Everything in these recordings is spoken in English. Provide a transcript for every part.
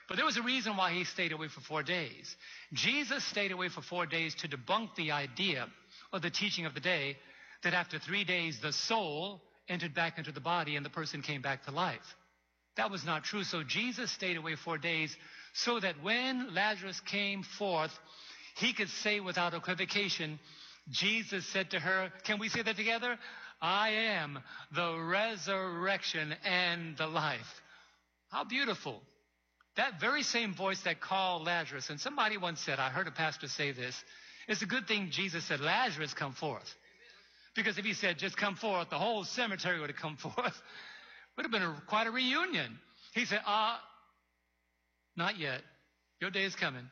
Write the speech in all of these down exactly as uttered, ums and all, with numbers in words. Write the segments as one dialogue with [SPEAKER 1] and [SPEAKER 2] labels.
[SPEAKER 1] But there was a reason why he stayed away for four days. Jesus stayed away for four days to debunk the idea or the teaching of the day that after three days the soul entered back into the body and the person came back to life. That was not true. So Jesus stayed away four days so that when Lazarus came forth, he could say without equivocation, Jesus said to her, can we say that together? I am the resurrection and the life. How beautiful. That very same voice that called Lazarus, and somebody once said, I heard a pastor say this, it's a good thing Jesus said, Lazarus, come forth. Because if he said, just come forth, the whole cemetery would have come forth. Would have been a, quite a reunion. He said, ah, uh, not yet. Your day is coming.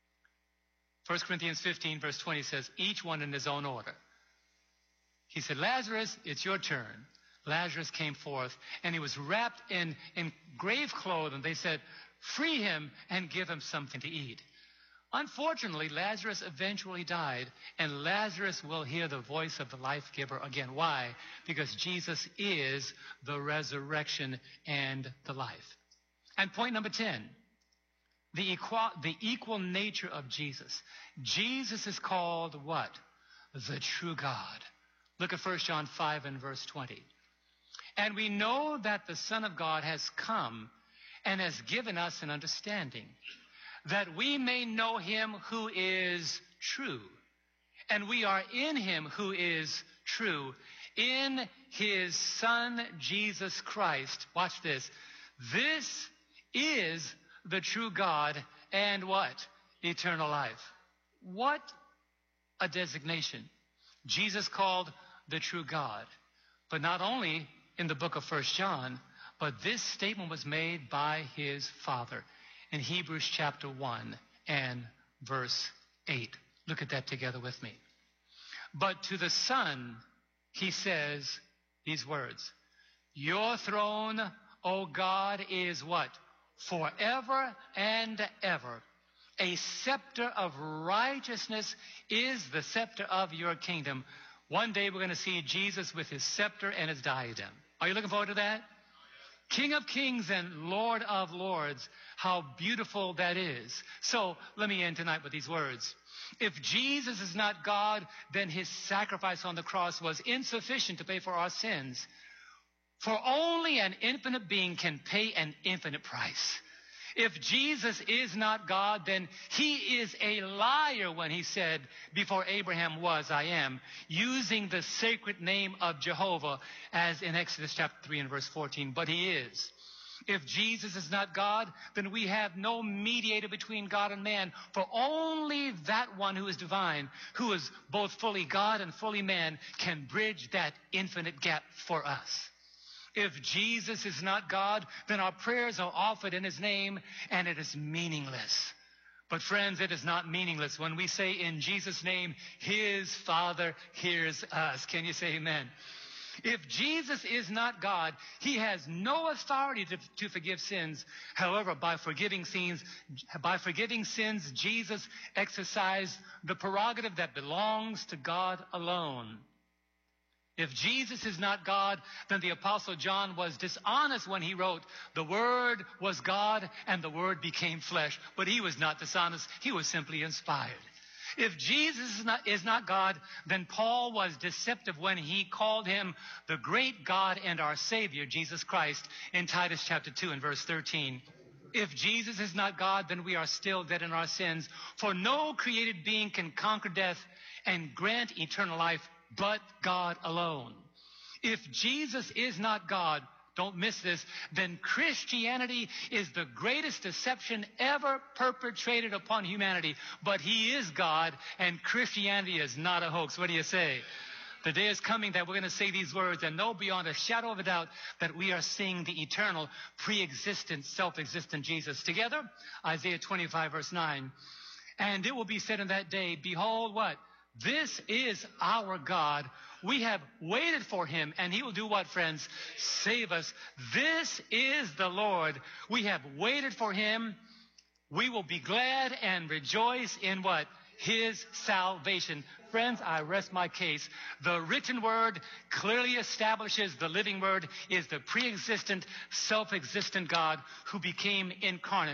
[SPEAKER 1] First Corinthians fifteen, verse twenty says, each one in his own order. He said, Lazarus, it's your turn. Lazarus came forth, and he was wrapped in, in grave clothing. They said, free him and give him something to eat. Unfortunately, Lazarus eventually died, and Lazarus will hear the voice of the life giver again. Why? Because Jesus is the resurrection and the life. And point number ten, the equal, the equal nature of Jesus. Jesus is called what? The true God. Look at First John five and verse twenty. And we know that the Son of God has come and has given us an understanding, that we may know him who is true. And we are in him who is true, in his Son, Jesus Christ. Watch this. This is the true God and what? Eternal life. What a designation. Jesus called the true God. But not only in the book of First John, but this statement was made by his Father in Hebrews chapter one and verse eight. Look at that together with me. But to the Son, he says these words, your throne, O God, is what? Forever and ever. A scepter of righteousness is the scepter of your kingdom. One day we're going to see Jesus with his scepter and his diadem. Are you looking forward to that? King of kings and Lord of lords. How beautiful that is. So let me end tonight with these words. If Jesus is not God, then his sacrifice on the cross was insufficient to pay for our sins. For only an infinite being can pay an infinite price. If Jesus is not God, then he is a liar when he said, before Abraham was, I am, using the sacred name of Jehovah as in Exodus chapter three and verse fourteen. But he is. If Jesus is not God, then we have no mediator between God and man, for only that one who is divine, who is both fully God and fully man, can bridge that infinite gap for us. If Jesus is not God, then our prayers are offered in his name, and it is meaningless. But friends, it is not meaningless when we say in Jesus' name, his Father hears us. Can you say amen? If Jesus is not God, he has no authority to, to forgive sins. However, by forgiving sins, by forgiving sins, Jesus exercised the prerogative that belongs to God alone. If Jesus is not God, then the Apostle John was dishonest when he wrote, the Word was God and the Word became flesh. But he was not dishonest. He was simply inspired. If Jesus is not, is not God, then Paul was deceptive when he called him the great God and our Savior, Jesus Christ, in Titus chapter two and verse thirteen. If Jesus is not God, then we are still dead in our sins. For no created being can conquer death and grant eternal life but God alone. If Jesus is not God, don't miss this, then Christianity is the greatest deception ever perpetrated upon humanity. But he is God, and Christianity is not a hoax. What do you say? The day is coming that we're going to say these words and know beyond a shadow of a doubt that we are seeing the eternal, pre-existent, self-existent Jesus. Together, Isaiah twenty-five, verse nine. And it will be said in that day, behold, what? This is our God. We have waited for him, and he will do what, friends? Save us. This is the Lord. We have waited for him. We will be glad and rejoice in what? His salvation. Friends, I rest my case. The written word clearly establishes the living word is the pre-existent, self-existent God who became incarnate.